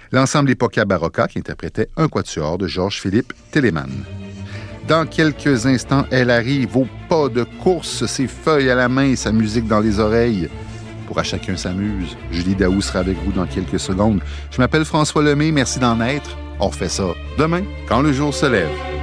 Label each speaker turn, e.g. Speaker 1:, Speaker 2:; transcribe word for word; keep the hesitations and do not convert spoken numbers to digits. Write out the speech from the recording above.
Speaker 1: L'ensemble Epoca Barocca qui interprétait un quatuor de Georges-Philippe Telemann. Dans quelques instants, elle arrive au pas de course, ses feuilles à la main et sa musique dans les oreilles. Pour À chacun s'amuse, Julie Daou sera avec vous dans quelques secondes. Je m'appelle François Lemay, merci d'en être. On refait ça demain, quand le jour se lève.